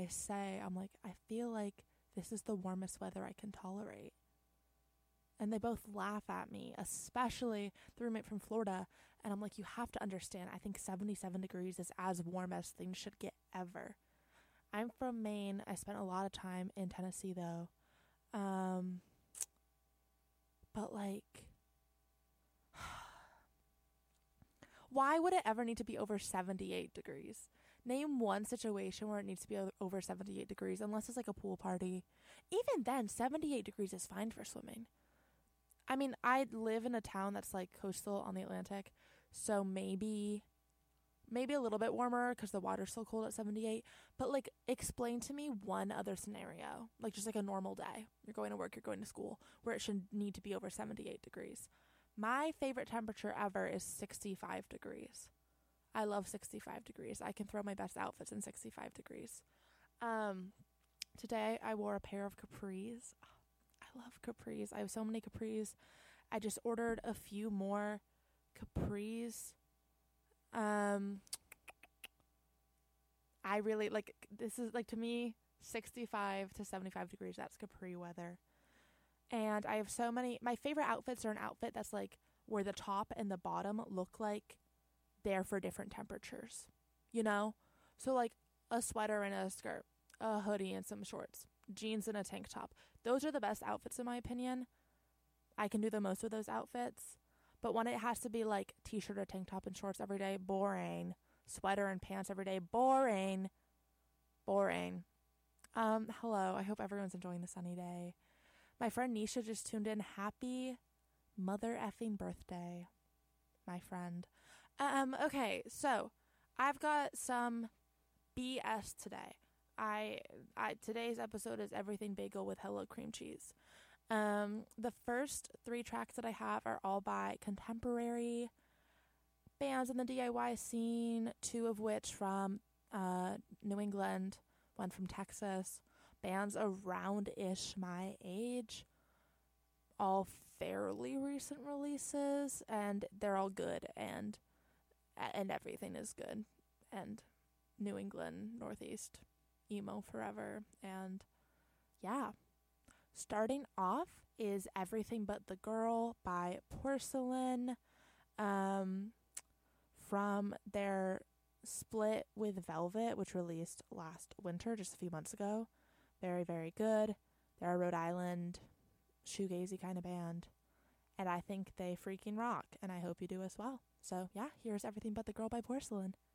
I say, I'm like, I feel like this is the warmest weather I can tolerate. And they both laugh at me, especially the roommate from Florida. And I'm like, you have to understand, I think 77 degrees is as warm as things should get ever. I'm from Maine. I spent a lot of time in Tennessee, though. But, like, why would it ever need to be over 78 degrees? Name one situation where it needs to be over 78 degrees, unless it's like a pool party. Even then, 78 degrees is fine for swimming. I mean, I live in a town that's like coastal on the Atlantic, so maybe a little bit warmer because the water's still cold at 78. But like, explain to me one other scenario, like just like a normal day. You're going to work, you're going to school, where it should need to be over 78 degrees. My favorite temperature ever is 65 degrees. I love 65 degrees. I can throw my best outfits in 65 degrees. Today I wore a pair of capris. I love capris. I have so many capris. I just ordered a few more capris. I really like, this is like, to me, 65 to 75 degrees, that's capri weather. And I have so many, my favorite outfits are an outfit that's like where the top and the bottom look like they're for different temperatures, you know? So like a sweater and a skirt, a hoodie and some shorts, jeans and a tank top. Those are the best outfits in my opinion. I can do the most of those outfits. But when it has to be like t-shirt or tank top and shorts every day, boring. Sweater and pants every day, boring. Boring. Hello. I hope everyone's enjoying the sunny day. My friend Nisha just tuned in. Happy mother effing birthday, my friend. Okay, so I've got some BS today. Today's episode is everything bagel with hello cream cheese. The first 3 tracks that I have are all by contemporary bands in the DIY scene, 2 of which from New England, 1 from Texas, bands around-ish my age, all fairly recent releases, and they're all good, and everything is good, and New England, Northeast, emo forever, and yeah. Starting off is Everything But the Girl by Porcelain, from their split with Velvet, which released last winter, just a few months ago. Very, very good. They're a Rhode Island shoegazy kind of band, and I think they freaking rock, and I hope you do as well. So yeah, here's Everything But the Girl by Porcelain.